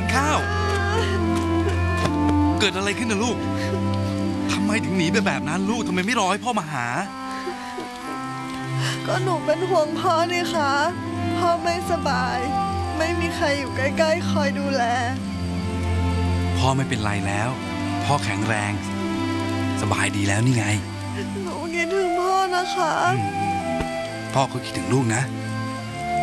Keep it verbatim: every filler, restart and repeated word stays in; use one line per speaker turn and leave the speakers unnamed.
ข้าวเกิดอะไรขึ้นนะลูกทำไมถึงหนีไปแบบนั้นลูกทำไมไม่รอให้พ่อมาหา
ก็หนูเป็นห่วงพ่อนี่คะพ่อไม่สบายไม่มีใครอยู่ใกล้ๆคอยดูแล
พ่อไม่เป็นไรแล้วพ่อแข็งแรงสบายดีแล้วนี่ไง
หนูคิดถึงพ่อนะคะ
พ่อก็คิดถึงลูกนะ